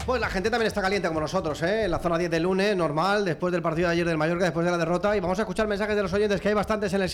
Pues la gente también está caliente como nosotros, ¿eh? En la zona 10 del lunes, normal, después del partido de ayer del Mallorca, después de la derrota. Y vamos a escuchar mensajes de los oyentes, que hay bastantes en el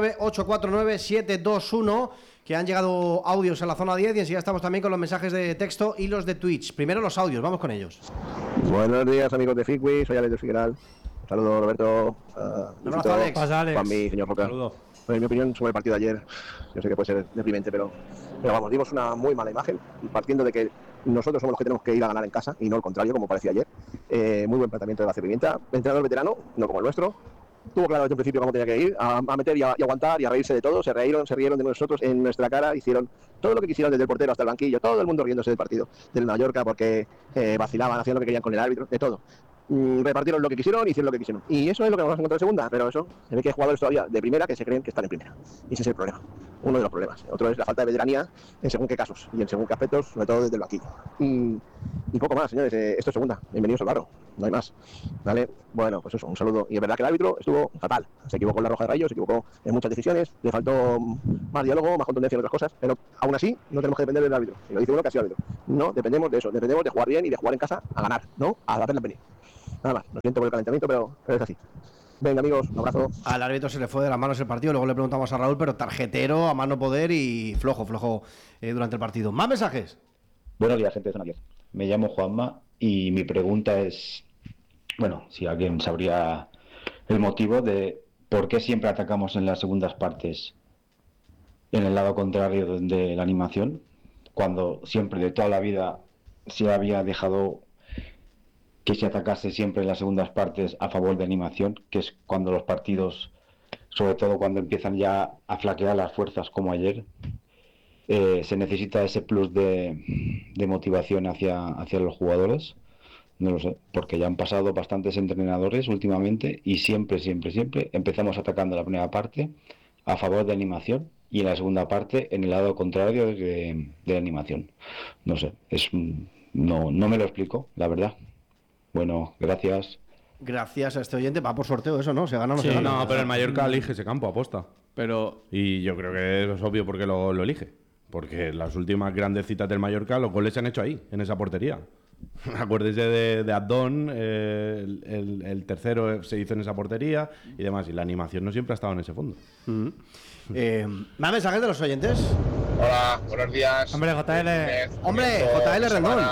689-849-721, que han llegado audios en la zona 10, y enseguida estamos también con los mensajes de texto y los de Twitch. Primero los audios, vamos con ellos. Buenos días, amigos de Ficui, soy Alex de Figueral. Saludos, Roberto. Un abrazo, Alex. Pasa, Alex. Juanmi, señor Foca. Saludos. Pues, mi opinión sobre el partido de ayer, yo sé que puede ser deprimente, pero vamos, dimos una muy mala imagen, partiendo de que nosotros somos los que tenemos que ir a ganar en casa y no al contrario, como parecía ayer. Muy buen planteamiento de la Pimienta, entrenador veterano, no como el nuestro. Tuvo claro desde un principio cómo tenía que ir, a meter y aguantar y a reírse de todo. Se rieron de nosotros en nuestra cara, hicieron todo lo que quisieron, desde el portero hasta el banquillo, todo el mundo riéndose del partido del Mallorca, porque vacilaban, hacían lo que querían con el árbitro, de todo. Repartieron lo que quisieron, hicieron lo que quisieron. Y eso es lo que vamos a encontrar en segunda, pero eso se ve que hay jugadores todavía de primera que se creen que están en primera. Y ese es el problema, uno de los problemas. Otro es la falta de veteranía en según qué casos y en según qué aspectos, sobre todo desde el banquillo. Y poco más, señores, esto es segunda. Bienvenidos al barro, no hay más. ¿Vale? Bueno, pues eso, un saludo. Y es verdad que el árbitro estuvo fatal. Se equivocó en la roja de Rayo, se equivocó en muchas decisiones, le faltó más diálogo, más contundencia en otras cosas, pero aún así no tenemos que depender del árbitro. Si lo dice uno que ha sido árbitro. No dependemos de eso, dependemos de jugar bien y de jugar en casa a ganar, no a hacerla venir. Nada más, lo siento por el calentamiento, pero es así. Venga, amigos, un abrazo. Al árbitro se le fue de las manos el partido, luego le preguntamos a Raúl, pero tarjetero, a más no poder y flojo durante el partido. ¿Más mensajes? Buenos días, gente de Zona 10. Me llamo Juanma y mi pregunta es, bueno, si alguien sabría el motivo de por qué siempre atacamos en las segundas partes en el lado contrario de la animación, cuando siempre de toda la vida se había dejado que se atacase siempre en las segundas partes a favor de animación, que es cuando los partidos, sobre todo cuando empiezan ya a flaquear las fuerzas como ayer, se necesita ese plus de motivación hacia los jugadores. No lo sé, porque ya han pasado bastantes entrenadores últimamente y siempre empezamos atacando la primera parte a favor de animación y en la segunda parte en el lado contrario de la animación. No sé, no me lo explico, la verdad. Bueno, gracias. Gracias a este oyente, va por sorteo eso, ¿no? Se gana o no Sí, se gana. no, pero el Mallorca elige ese campo, aposta. Y yo creo que es obvio porque lo elige. Porque las últimas grandes citas del Mallorca, los goles se han hecho ahí, en esa portería. Acuérdese de Abdón, el tercero se hizo en esa portería y demás. Y la animación no siempre ha estado en ese fondo. ¿Más mensajes de los oyentes? Hola, buenos días. Hombre, JL. Hombre, JL Rendón.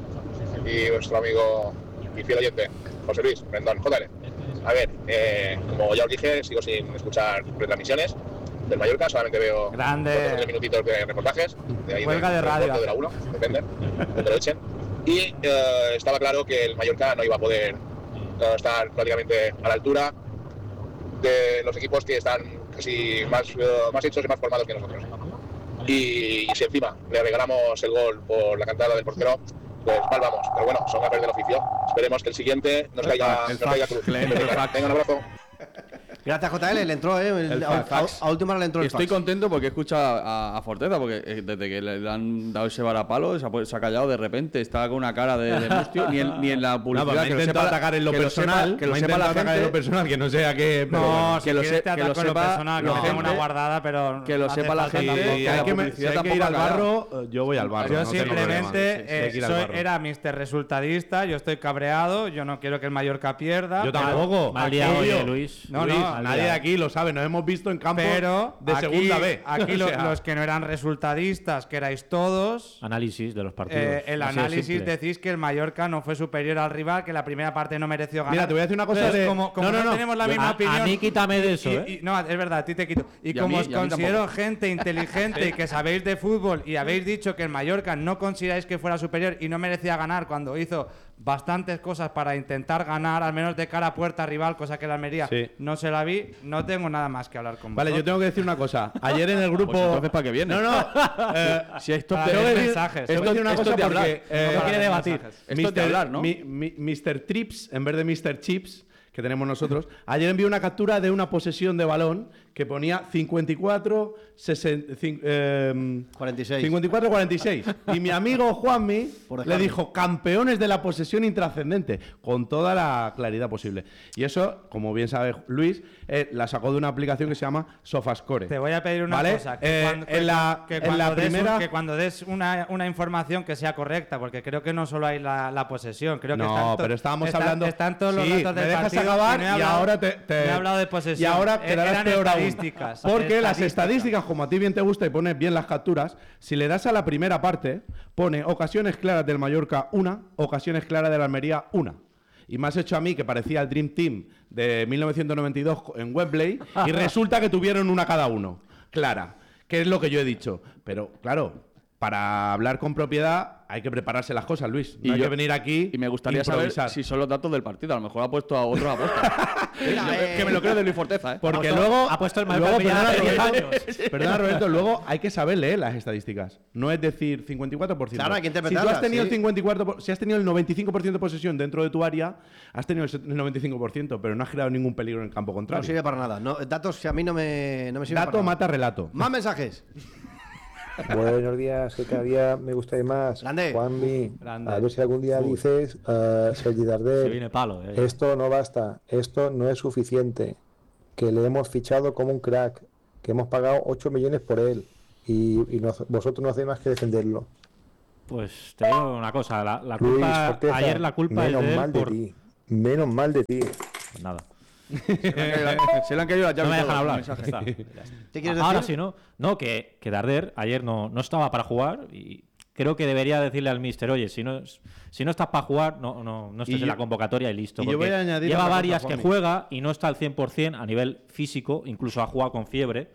Y vuestro amigo y fiel oyente, José Luis Rendón, JL. A ver, como ya os dije, sigo sin escuchar retransmisiones del Mallorca, solamente veo 2 o 3 minutitos de reportajes. De ahí Huelga de radio. De la 1, depende, donde lo echen. Y estaba claro que el Mallorca no iba a poder estar prácticamente a la altura de los equipos que están casi más hechos y más formados que nosotros. Y si encima le regalamos el gol por la cantada del portero, pues mal vamos. Pero bueno, son gajes del oficio. Esperemos que el siguiente nos caiga cruz. Venga, un abrazo. Gracias, JL, le entró, a última hora le entró el fax. Estoy contento porque escucha a Forteza, porque desde que le han dado ese varapalo se ha callado de repente, estaba con una cara de mustio, ni en la publicidad. Que lo sepa atacar en lo personal, que lo sepa la gente, en lo personal, que no sea que... No, que lo sepa personal, que tengo una guardada, pero que lo sepa la gente. Si hay que ir al barro, yo voy al barro. Yo simplemente era Mr. Resultadista, yo estoy cabreado, yo no quiero que el Mallorca pierda. Yo tampoco. Mal día hoy, Luis. No, nadie de aquí lo sabe, nos hemos visto en campo de aquí, segunda B. Aquí los que no eran resultadistas, que erais todos. Análisis de los partidos. El análisis decís que el Mallorca no fue superior al rival, que la primera parte no mereció ganar. Mira, te voy a decir una cosa. Entonces, como no tenemos la misma opinión. A mí quítame de eso. No, es verdad, a ti te quito. Y como os considero gente inteligente y que sabéis de fútbol y habéis dicho que el Mallorca no consideráis que fuera superior y no merecía ganar cuando hizo bastantes cosas para intentar ganar, al menos de cara a puerta rival, cosa que la Almería no se la vi, no tengo nada más que hablar con vosotros. Vale, yo tengo que decir una cosa. Ayer en el grupo... Pues entonces, ¿para qué viene? Si esto es mensajes. Tengo que decir una cosa porque... no quiere debatir. Esto es de hablar, ¿no? Mr. Trips, en vez de Mr. Chips, que tenemos nosotros, ayer envió una captura de una posesión de balón que ponía 54, 46. 54, 46. Y mi amigo Juanmi Por le dejarme. dijo campeones de la posesión intrascendente, con toda la claridad posible. Y eso, como bien sabe Luis, la sacó de una aplicación que se llama SofaScore. Te voy a pedir una ¿Vale? cosa. Que cuando des una información que sea correcta, porque creo que no solo hay la posesión. Creo que pero estábamos hablando. Están todos los Sí, datos me del dejas partido. acabar no he y hablado- ahora no he hablado de posesión. Y ahora quedarás Eran peor aún. estadísticas. Porque las estadísticas, como a ti bien te gusta y pones bien las capturas, si le das a la primera parte, pone ocasiones claras del Mallorca 1, ocasiones claras del Almería 1. Y me has hecho a mí que parecía el Dream Team de 1992 en Wembley y resulta que tuvieron una cada uno. Clara, que es lo que yo he dicho. Pero claro, para hablar con propiedad hay que prepararse las cosas, Luis. No hay que venir aquí Y me gustaría improvisar. saber si son los datos del partido. A lo mejor ha puesto a otros aposta. Que me lo creo de Luis Forteza, ¿eh? Porque luego, ha puesto el Mallorca luego, ya hace 10 Roberto, años. perdona, Roberto, luego hay que saber leer las estadísticas. No es decir 54%. Claro, hay que Si tú interpretarlas, has tenido sí. el 54%, si has tenido el 95% de posesión dentro de tu área, has tenido el 95%, pero no has creado ningún peligro en el campo No contrario. sirve para nada. No, datos que a mí no me sirven Dato para nada. mata relato. Más mensajes. Buenos días, que cada día me gusta más. Grande. Juanmi, Grande. a ver si algún día dices, Sergi Se Darder, viene palo, esto no basta, esto no es suficiente, que le hemos fichado como un crack, que hemos pagado 8 millones por él y vosotros no hacéis más que defenderlo. Pues te digo una cosa, la Luis culpa, Forteza, ayer la culpa es menos de él mal de por... ti, menos mal de ti. Pues nada. Se le han caído las No llaves. me dejan todos, hablar. mensajes. Ya está. ¿Qué quieres Ahora decir? sí, ¿no? No, que Darder ayer no estaba para jugar y creo que debería decirle al míster, oye, si no estás para jugar, no estés Y en la yo- convocatoria y listo. y yo porque voy a añadir lleva otra cosa, varias que Juanmi. juega y no está al 100% a nivel físico, incluso ha jugado con fiebre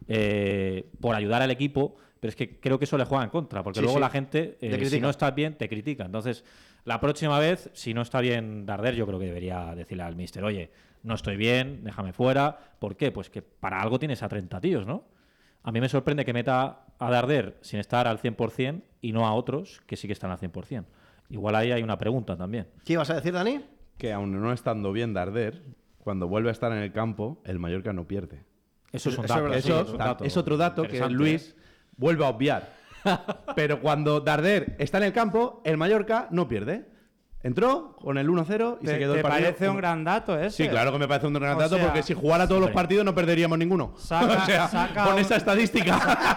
por ayudar al equipo, pero es que creo que eso le juega en contra, porque Sí, luego sí. la gente, Te si critica. no estás bien, te critica. Entonces, la próxima vez, si no está bien Darder, yo creo que debería decirle al míster, oye, no estoy bien, déjame fuera. ¿Por qué? Pues que para algo tienes a 30 tíos, ¿no? A mí me sorprende que meta a Darder sin estar al 100% y no a otros que sí que están al 100%. Igual ahí hay una pregunta también. ¿Qué ibas a decir, Dani? Que aun no estando bien Darder, cuando vuelve a estar en el campo, el Mallorca no pierde. Eso es un Eso es dato. verdad, Eso es un dato es otro dato que interesante, Luis vuelve a obviar. Pero cuando Darder está en el campo, el Mallorca no pierde. Entró con el 1-0 y se quedó el ¿Te partido. parece un gran dato ese? Sí, claro que me parece un gran O dato sea, porque si jugara todos los hombre. partidos no perderíamos ninguno. Saca- o sea, saca con un- esa estadística.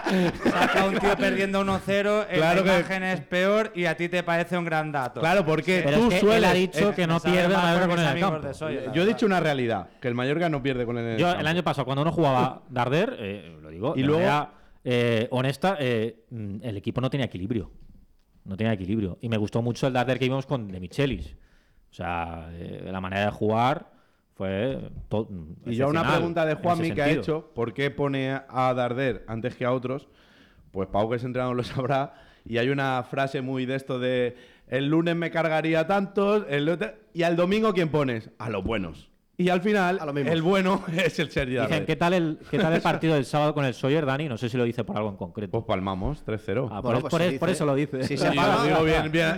Saca a un tío perdiendo 1-0, Claro la que- imagen es peor y a ti te parece un gran dato. Claro, porque Pero tú es que sueles. él ha dicho que no Me sabe pierde el mal Mallorca por con mis él en el amigos campo. de Sawyer, la Yo he verdad. dicho una realidad, que el Mallorca no pierde con él en el Yo campo. el año pasado, cuando no jugaba Darder, lo digo Y de luego- manera honesta, el equipo no tenía equilibrio. No tenía equilibrio. Y me gustó mucho el Darder que vimos con De Michelis. O sea, la manera de jugar fue Y yo a una excepcional pregunta de en ese Juanmi que ha sentido. hecho, ¿por qué pone a Darder antes que a otros? Pues Pau, que es entrenador, lo sabrá. Y hay una frase muy de esto de el lunes me cargaría tantos, y al domingo ¿quién pones? A los buenos. Y al final, A lo mismo. el bueno es el Sergi Darder. Dicen, ¿qué tal el partido del sábado con el Sawyer, Dani? No sé si lo dice por algo en concreto. Pues palmamos, 3-0. Ah, Bueno, por, pues por se es- dice. por eso lo dice. Sí, Sí, se lo paga. digo bien, bien.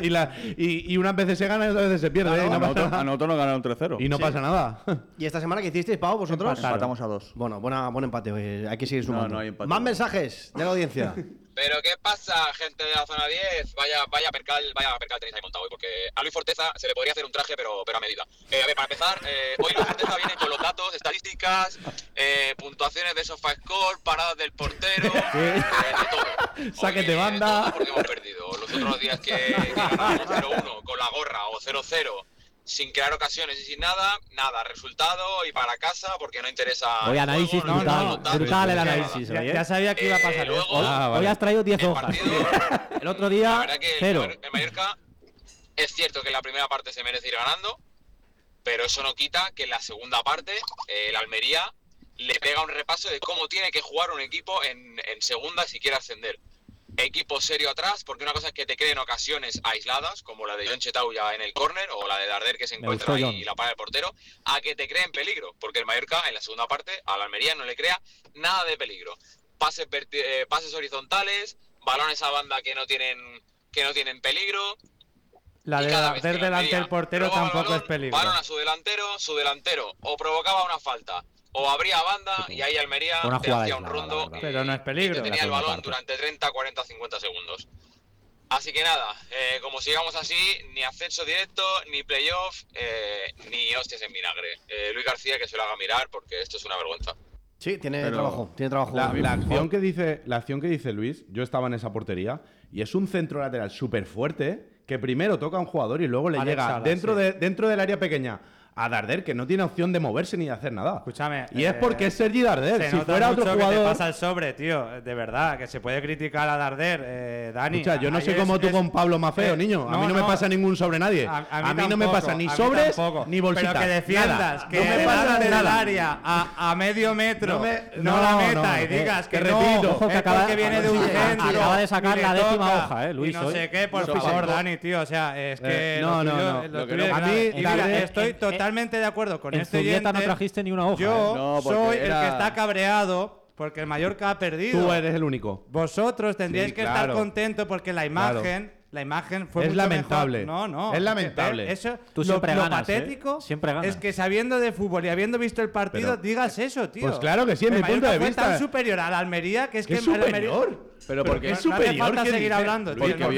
Y unas veces se gana y otras veces se pierde. Claro, y no pasa A nada. nosotros nos ganaron 3-0. Y no pasa nada. ¿Y esta semana qué hicisteis, Pau, vosotros? Empatamos a 2. Bueno, buen empate. Hay que seguir sumando. no hay empate. Más mensajes de la audiencia. Pero ¿qué pasa, gente de la zona 10? Vaya percal tenéis ahí montado hoy, porque a Luis Forteza se le podría hacer un traje, pero a medida. A ver, para empezar, hoy Luis Forteza viene con los datos, estadísticas, puntuaciones de SofaScore, paradas del portero, de todo. Saque Hoy, de banda. todo porque hemos perdido. Los otros días que ganamos 0-1 con la gorra o 0-0, sin crear ocasiones y sin nada, resultado y para casa porque no interesa. Hoy el análisis juego, brutal. resultados, Brutal el nada. análisis. Ya, oye. ya sabía que iba a pasar luego- esto. Hoy, vale. hoy has traído 10 El hojas. partido- El otro La día, verdad que 0. el Mallorca es cierto que en la primera parte se merece ir ganando, pero eso no quita que en la segunda parte el Almería le pega un repaso de cómo tiene que jugar un equipo en segunda si quiere ascender. Equipo serio atrás, porque una cosa es que te creen ocasiones aisladas, como la de John Chetau ya en el córner, o la de Darder que se Me encuentra gustó ahí John. y la para el portero, a que te creen peligro, porque el Mallorca en la segunda parte al Almería no le crea nada de peligro. Pases horizontales, balones a banda que no tienen peligro. La Y de cada vez que hacer el delante Almería del portero robaba el tampoco balón, es peligro. Balón a su delantero o provocaba una falta o abría banda y ahí Almería te hacía un rondo. Pero no es peligro. Tenía el balón durante 30, 40, 50 segundos. Así que nada, como sigamos así, ni ascenso directo, ni playoff, ni hostias en vinagre. Luis García que se lo haga mirar porque esto es una vergüenza. Sí, tiene trabajo. La acción que dice Luis, yo estaba en esa portería y es un centro lateral súper fuerte que primero toca a un jugador y luego le llega dentro del área pequeña a Darder, que no tiene opción de moverse ni de hacer nada. Escúchame. Y es porque es Sergi Darder. Si fuera otro jugador. Que te pasa el sobre, tío. De verdad, que se puede criticar a Darder, Dani. Escucha, yo no sé cómo tú con Pablo Mafeo, niño. A mí no me pasa ningún sobre nadie. A mí no me pasa ni sobres ni bolsitas. Pero que defiendas nada. que no me pasa del área a medio metro, no la meta, y digas que repito, ojo, que acaba que viene de un centro. Acaba de sacar la 10ª hoja, Luis. Y no sé qué, por favor, Dani, tío. O sea, es que. No. A mí, estoy totalmente de acuerdo con este oyente. No trajiste ni una hoja. Yo soy el que está cabreado porque el Mallorca ha perdido. Tú eres el único. Vosotros tendríais que estar contentos porque la imagen fue es lamentable. Mejor. No. Es lamentable. Eso, tú siempre ganas, patético siempre ganas. es que sabiendo de fútbol y habiendo visto el partido digas eso, tío. Pues claro que sí, en mi punto de vista. Es tan superior a la Almería que es que es superior. Pero porque es superior. No hace falta seguir hablando, tío. Porque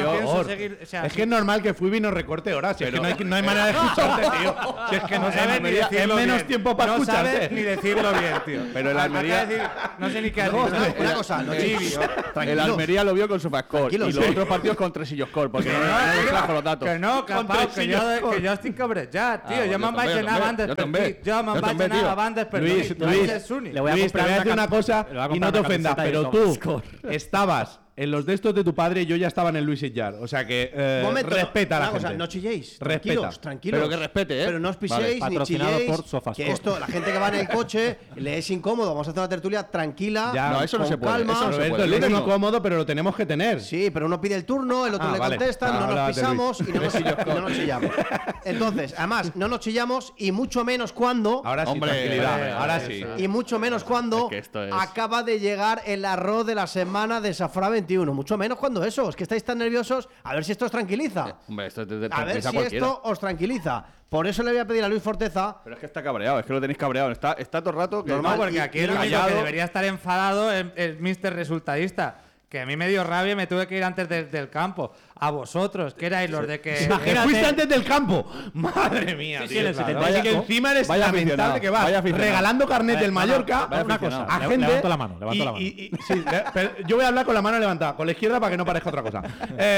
es que es normal que Fubi nos recorte horas. Si es que no hay manera de escucharte, tío. Si es que no sabes ni decirlo bien. Es menos tiempo para escucharte. No sabes ni decirlo bien, tío. Pero el Almería. No sé ni qué decir. Una cosa, no chivio. El Almería lo vio con SofaScore. Y los otros partidos con Tresillo-Score. Porque no trajo los datos. Que no, capaz, que yo estic cabrejat, tio. Jo me'n vaig anar abans d'espertir. Jo me'n vaig anar abans d'espertir. Luis, te voy a decir una cosa y no te ofendas, pero tú estabas en los de estos de tu padre y yo ya estaba en el Luis Illar. O sea que respeta a la gente. Cosa, no chilléis. Respeta. Tranquilos. Pero que respete, ¿eh? Pero no os piséis ni chilléis. Por que esto, la gente que va en el coche, le es incómodo. Vamos a hacer una tertulia tranquila. Ya, no, eso no se puede. Calma. Eso no se puede. Es incómodo, pero lo tenemos que tener. Sí, pero uno pide el turno, el otro le contesta, no nos pisamos y no nos chillamos. Entonces, además, no nos chillamos y mucho menos cuando. Ahora sí, hombre, tranquilidad. Ahora sí. Y mucho menos cuando acaba de llegar el arroz de la semana de Safra 21. Mucho menos cuando eso. Es que estáis tan nerviosos. A ver si esto os tranquiliza. Hombre, esto a ver si esto os tranquiliza. Por eso le voy a pedir a Luis Forteza. Pero es que está cabreado, es que lo tenéis cabreado. Está todo el rato. Que normal, porque aquí el único que debería estar enfadado es el Mr. Resultadista. Que a mí me dio rabia y me tuve que ir antes del campo. A vosotros, que erais los de que. Fuiste antes del campo. Madre mía, sí, tío. Sí, claro. Vaya que encima eres lamentable que vas regalando carnet del Mallorca una cosa, a gente. Levanto la mano. Sí, pero yo voy a hablar con la mano levantada, con la izquierda para que no parezca otra cosa.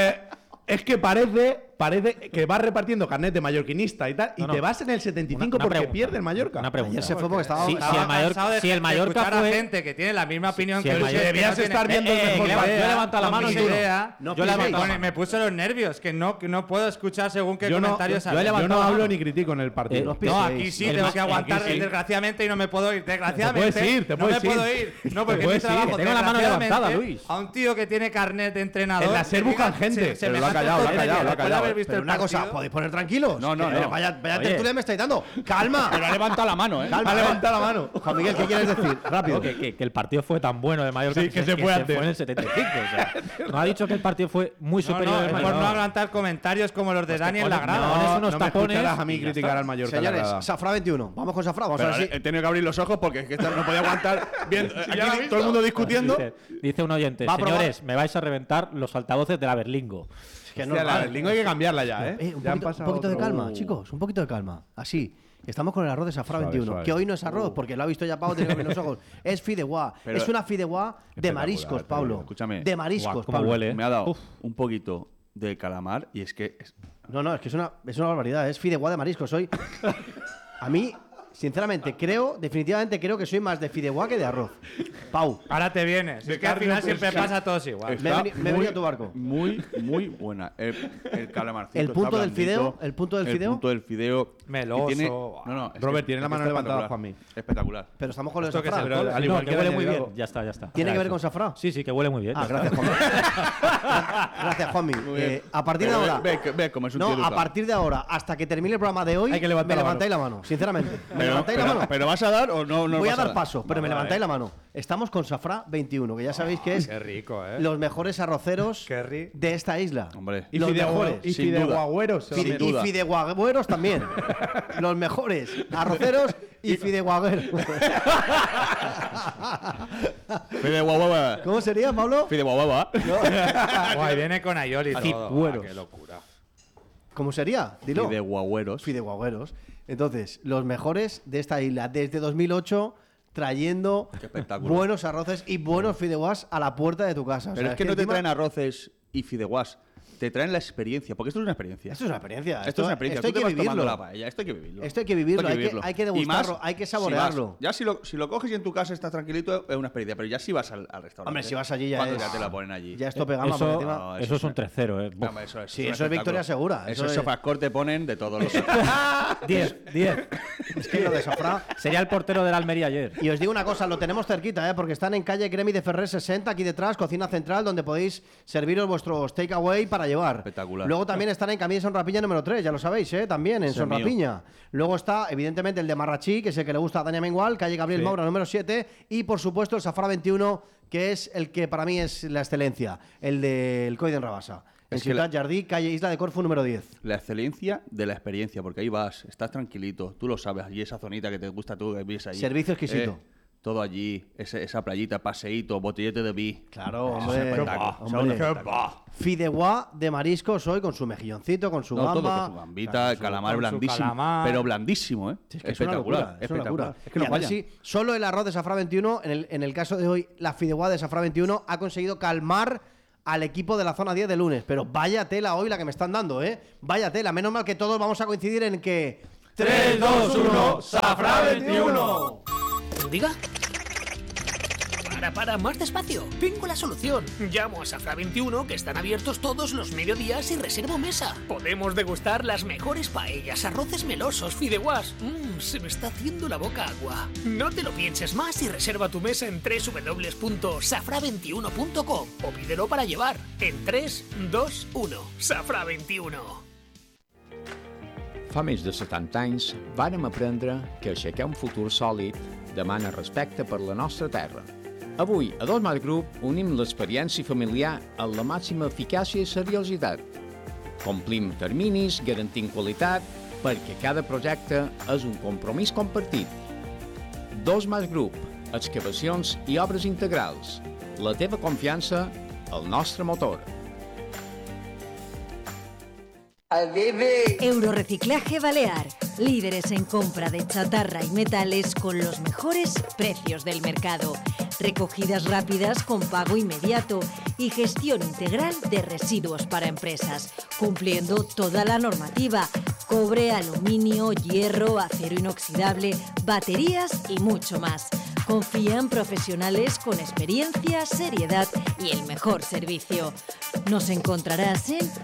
Es que parece que vas repartiendo carnet de mallorquinista y tal, y te vas en el 75 porque pierde el Mallorca. Una pregunta. Ayer se fue porque estaba si el Mallorca fue gente que tiene la misma opinión que debías estar viendo el mejor partido. Yo levanto la mano y tú me puse los nervios, que no puedo escuchar según qué comentarios hay. Yo no hablo ni critico en el partido. No, aquí sí tengo que aguantar desgraciadamente y no me puedo ir. Desgraciadamente te puedes ir. No me puedo ir. No, porque mi trabajo. Tengo la mano levantada, Luis. A un tío que tiene carnet de entrenador. En la SER buscan gente. Pero lo ha callado. Pero una cosa, ¿podéis poner tranquilos? No. Vaya tertulia me estáis dando. ¡Calma! Pero ha levantado la mano, ¿eh? Calma, ha levantado la mano. Juan Miguel, ¿qué quieres decir? Rápido. Que el partido fue tan bueno de Mallorca que se fue antes. en el 75. O sea, no ha dicho que el partido fue muy superior. Por no adelantar comentarios como los de Dani en la grada. No me escucharás a mí criticar al Mallorca. Señores, Safra 21. Vamos con Safra. Vamos a ver si. He tenido que abrir los ojos porque es que no podía aguantar viendo aquí todo el mundo discutiendo. Dice un oyente, señores, me vais a reventar los altavoces de la Berlingo. Que no, la Berlingo hay que cambiarla ya, ¿eh? Un poquito de calma, chicos, un poquito de calma. Así. Estamos con el arroz de Safra 21, que hoy no es arroz, porque lo ha visto ya Pau, tiene que abrir los ojos. Es fideuá. Es una fideuá de mariscos, Pablo. Escúchame. De mariscos, ¿cómo Pablo. huele? Me ha dado un poquito de calamar y es que. No, es que es una barbaridad. Es fideuá de mariscos. Hoy. A mí. Sinceramente, definitivamente creo que soy más de fideuá que de arroz. Pau. Ahora te vienes. Es que al final siempre pasa todos igual. Me he venido a tu barco. Muy buena. El calamarcito. ¿El punto del fideo? ¿El punto del fideo? El punto del fideo. Meloso. Robert, tiene la mano levantada, Juanmi. Espectacular. Pero estamos con lo de Safra. Al igual que huele muy bien. Ya está. ¿Tiene que ver con Safra? Sí, que huele muy bien. Gracias, Juanmi. Gracias, Juanmi. A partir de ahora. Ve cómo es un tío a educado. partir de ahora, hasta que termine el programa de hoy, me levantáis la mano, sinceramente. Pero levantáis la mano. ¿Pero vas a dar o no? Voy a dar paso, pero me levantáis la mano. Estamos con Safrá 21, que ya sabéis que es Qué rico, los mejores arroceros de esta isla. Hombre. Y los mejores. Y fideuagüeros. Y fideuagüeros también. Los mejores arroceros y fideuagüeros. Fideuagüeva. ¿Cómo sería, Pablo? Fideuagüeva. Guay, viene con Aioli y todo. Qué locura. ¿Cómo sería? Dilo. Fideuagüeros. Fideuagüeros. Entonces, los mejores de esta isla desde 2008 trayendo buenos arroces y buenos fideuás a la puerta de tu casa. Pero es que no te traen arroces y fideuás. Te traen la experiencia, porque esto es una experiencia. Esto es una experiencia. Esto es una experiencia. Esto hay que vivirlo. La paella. Esto hay que vivirlo. Esto hay que vivirlo. Hay que degustarlo. Hay que saborearlo. Ya si lo coges y en tu casa estás tranquilito, es una experiencia. Pero ya si vas al restaurante. Hombre, si vas allí ya te la ponen allí. Ya esto pegamos. Eso es un 3-0, ¿eh? No, eso es, sí, eso es victoria segura. Eso es Sofascore, te ponen de todos los... 10. Es que lo de Safrá... Sería el portero del Almería ayer. Y os digo una cosa, lo tenemos cerquita, porque están en calle Gremi de Ferrer 60, aquí detrás, cocina central, donde podéis serviros vuestros takeaway para llevar. Espectacular. Luego también están en Camí de Son Rapiña número 3, ya lo sabéis, también en Son Rapiña. Luego está, evidentemente, el de Marrachí, que es el que le gusta a Dania Mengual, calle Gabriel Maura número 7. Y, por supuesto, el Safrá 21, que es el que para mí es la excelencia, el del Coi d'en Rabassa. En Ciutat Jardí, calle Isla de Corfu número 10. La excelencia de la experiencia, porque ahí vas, estás tranquilito, tú lo sabes, allí esa zonita que te gusta tú, que vives allí. Servicio exquisito. Todo allí, esa playita, paseíto, botellete de vi. Claro, hombre. Fideuá de mariscos hoy con su mejilloncito, con su gamba. Todo con su gambita, calamar blandísimo. Pero blandísimo, ¿eh? Es que espectacular. Es una locura. Es que no falla. Sí, solo el arroz de Safrá 21, en el caso de hoy, la fideuá de Safrá 21 ha conseguido calmar al equipo de la zona 10 de lunes. Pero vaya tela hoy la que me están dando, ¿eh? Vaya tela. Menos mal que todos vamos a coincidir en que... 3, 2, 1, Safrá 21. ¿Diga? Para, más despacio. Tengo la solución. Llamo a Safrá 21, que están abiertos todos los mediodías y reservo mesa. Podemos degustar las mejores paellas, arroces melosos, fideuás. Se me está haciendo la boca agua. No te lo pienses más y reserva tu mesa en www.safra21.com o pídelo para llevar en 3, 2, 1. Safrá 21. Fa més de 70 anys vàrem aprendre que aixecar un futur sòlid demana respecte per la nostra terra. Avui, a Dos Mas Group, unim l'experiència familiar amb la màxima eficàcia i seriositat. Complim terminis, garantint qualitat, perquè cada projecte és un compromís compartit. Dos Mas Group, excavacions i obres integrals. La teva confiança, el nostre motor. Eurorreciclaje Balear, líderes en compra de chatarra y metales con los mejores precios del mercado, recogidas rápidas con pago inmediato y gestión integral de residuos para empresas, cumpliendo toda la normativa: cobre, aluminio, hierro, acero inoxidable, baterías y mucho más. Confían profesionales con experiencia, seriedad y el mejor servicio. Nos encontrarás en